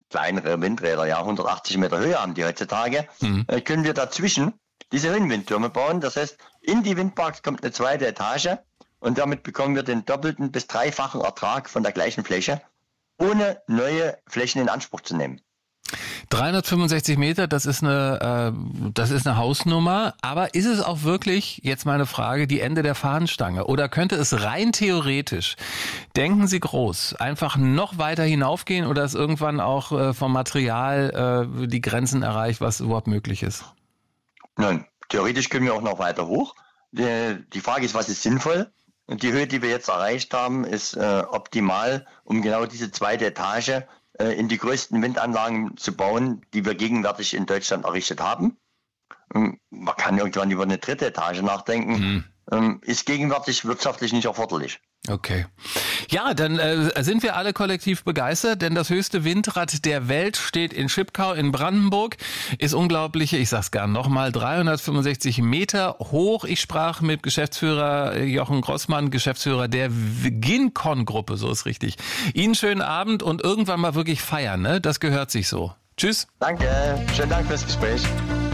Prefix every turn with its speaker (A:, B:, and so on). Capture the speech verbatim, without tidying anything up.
A: kleinere Windräder, ja, hundertachtzig Meter Höhe haben die heutzutage, mhm. äh, können wir dazwischen diese Höhenwindtürme bauen. Das heißt, in die Windparks kommt eine zweite Etage und damit bekommen wir den doppelten bis dreifachen Ertrag von der gleichen Fläche, ohne neue Flächen in Anspruch zu nehmen.
B: dreihundertfünfundsechzig Meter, das ist eine, äh, das ist eine Hausnummer. Aber ist es auch wirklich, jetzt meine Frage, die Ende der Fahnenstange? Oder könnte es rein theoretisch, denken Sie groß, einfach noch weiter hinaufgehen oder ist irgendwann auch äh, vom Material äh, die Grenzen erreicht, was überhaupt möglich ist?
A: Nein, theoretisch können wir auch noch weiter hoch. Die, die Frage ist, was ist sinnvoll? Und die Höhe, die wir jetzt erreicht haben, ist äh, optimal, um genau diese zweite Etage in die größten Windanlagen zu bauen, die wir gegenwärtig in Deutschland errichtet haben. Man kann irgendwann über eine dritte Etage nachdenken. Mhm. Ist gegenwärtig wirtschaftlich nicht erforderlich.
B: Okay. Ja, dann äh, sind wir alle kollektiv begeistert, denn das höchste Windrad der Welt steht in Schipkau in Brandenburg, ist unglaubliche, ich sag's gern nochmal, dreihundertfünfundsechzig Meter hoch. Ich sprach mit Geschäftsführer Jochen Grossmann, Geschäftsführer der Gincon-Gruppe, so ist richtig. Ihnen schönen Abend und irgendwann mal wirklich feiern, ne? Das gehört sich so. Tschüss.
A: Danke, schönen Dank fürs Gespräch.